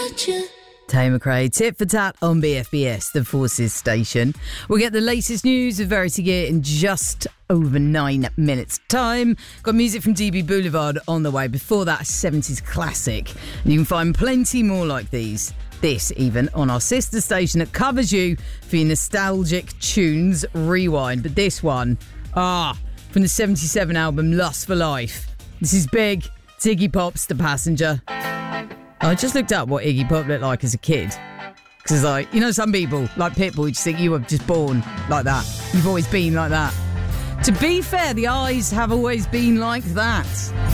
Tay McRae, tit for tat on BFBS, the Forces station. We'll get the latest news of Verity Gear in just over 9 minutes' time. Got music from DB Boulevard on the way. Before that, a 70s classic. And you can find plenty more like this even, on our sister station that covers you for your nostalgic tunes rewind. But this one, from the 77 album Lust for Life. This is big. It's Iggy Pop's The Passenger. I just looked up what Iggy Pop looked like as a kid. Because, like, you know, some people, like Pitbull, you just think you were just born like that. You've always been like that. To be fair, the eyes have always been like that.